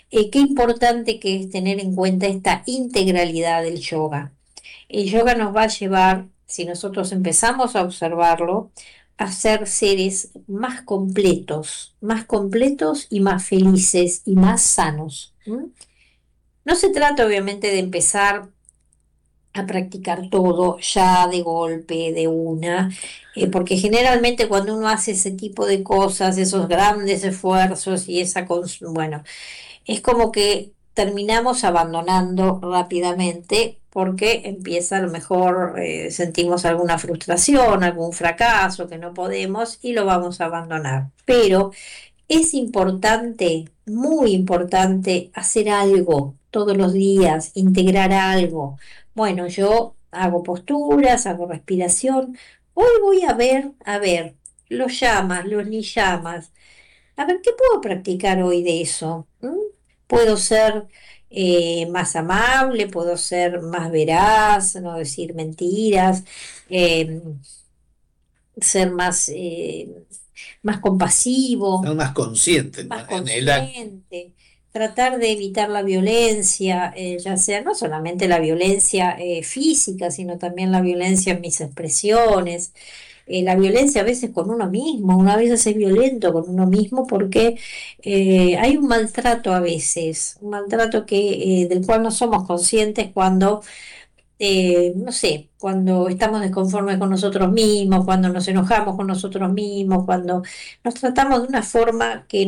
Qué importante que es tener en cuenta esta integralidad del yoga. El yoga nos va a llevar, si nosotros empezamos a observarlo, a ser seres más completos y más felices y más sanos. ¿M? No se trata obviamente de empezar a practicar todo ya de golpe, de una, porque generalmente cuando uno hace ese tipo de cosas, esos grandes esfuerzos y bueno, es como que terminamos abandonando rápidamente porque empieza a lo mejor sentimos alguna frustración, algún fracaso que no podemos y lo vamos a abandonar. Pero es importante, muy importante, hacer algo todos los días, integrar algo. Bueno, yo hago posturas, hago respiración. Hoy voy a ver, los llamas, los ni llamas. A ver, ¿qué puedo practicar hoy de eso? ¿Mm? Puedo ser más amable, puedo ser más veraz, no decir mentiras, eh, ser más compasivo, Ser más consciente, ¿no? más En el acto. consciente, tratar de evitar la violencia, ya sea no solamente la violencia física, sino también la violencia en mis expresiones, la violencia a veces con uno mismo, una vez es violento con uno mismo porque hay un maltrato a veces, un maltrato del cual no somos conscientes cuando no sé, cuando estamos desconformes con nosotros mismos, cuando nos enojamos con nosotros mismos, cuando nos tratamos de una forma que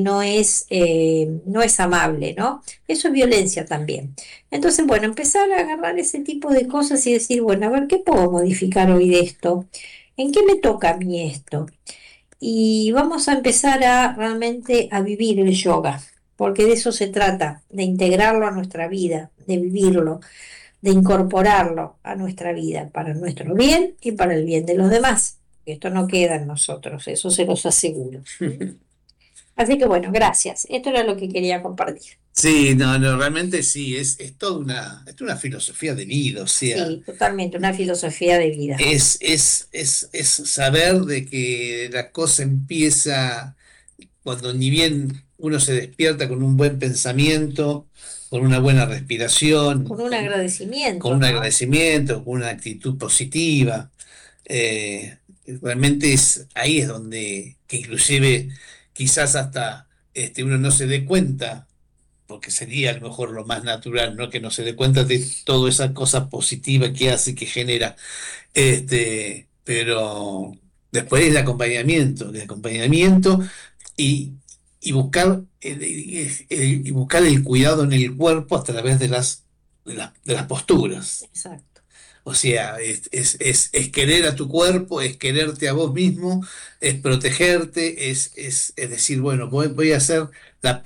no es amable, ¿no? Eso es violencia también. Entonces, bueno, empezar a agarrar ese tipo de cosas y decir, bueno, a ver, ¿qué puedo modificar hoy de esto? ¿En qué me toca a mí esto? Y vamos a empezar a realmente a vivir el yoga, porque de eso se trata, de integrarlo a nuestra vida, de vivirlo, de incorporarlo a nuestra vida para nuestro bien y para el bien de los demás. Esto no queda en nosotros, eso se los aseguro. Así que bueno, gracias. Esto era lo que quería compartir. Sí, no, no, realmente sí, es toda es una filosofía de vida, o sea, Sí, totalmente, una filosofía de vida. es saber de que la cosa empieza cuando ni bien uno se despierta con un buen pensamiento, con una buena Con respiración, un con agradecimiento, un ¿no? agradecimiento, con una actitud positiva. Eh, realmente ahí es donde, que inclusive quizás hasta uno no se dé cuenta, porque sería a lo mejor lo más natural, ¿no? Que no se dé cuenta de toda esa cosa positiva que hace, que genera. Pero después el acompañamiento y, y buscar y buscar el cuidado en el cuerpo a través de de las posturas. Exacto. O sea, es querer a tu cuerpo, es quererte a vos mismo, es protegerte, es decir, bueno, voy a hacer la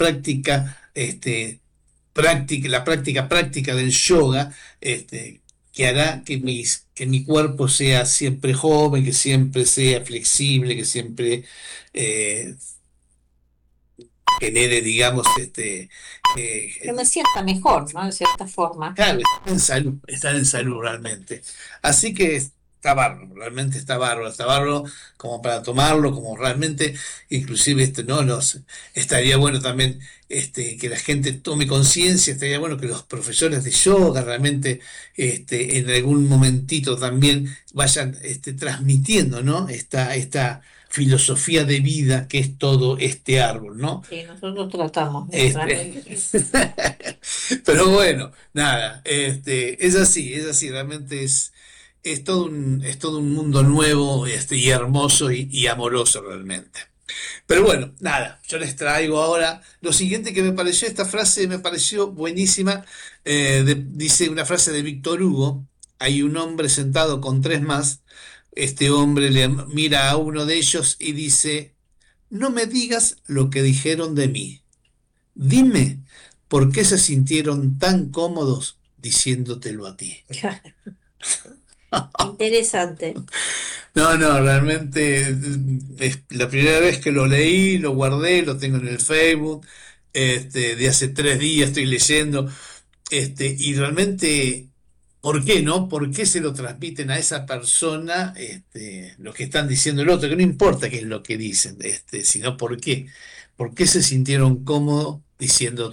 práctica del yoga, que hará que mi cuerpo sea siempre joven, que siempre sea flexible, que siempre eh, genere, digamos, Que me sienta mejor, ¿no? De cierta forma. claro, estar en salud realmente. Así que está bárbaro, realmente está bárbaro como para tomarlo, como realmente, inclusive no, estaría bueno también que la gente tome conciencia, estaría bueno que los profesores de yoga realmente en algún momentito también vayan transmitiendo, ¿no? Esta filosofía de vida que es todo este árbol, ¿no? Sí, nosotros tratamos de Este, transmitir. pero bueno, nada, es así, realmente es todo un mundo nuevo, y hermoso y amoroso realmente. Pero bueno, nada, yo les traigo ahora lo siguiente que me pareció, esta frase me pareció buenísima, dice una frase de Víctor Hugo: hay un hombre sentado con tres más, este hombre le mira a uno de ellos y dice, no me digas lo que dijeron de mí. Dime, ¿por qué se sintieron tan cómodos diciéndotelo a ti? Interesante. No, no, realmente es la primera vez que lo leí, lo guardé, lo tengo en el Facebook, de hace 3 días estoy leyendo, y realmente, ¿por qué no? ¿Por qué se lo transmiten a esa persona, lo que están diciendo el otro? Que no importa qué es lo que dicen, sino por qué. ¿Por qué se sintieron cómodos diciendo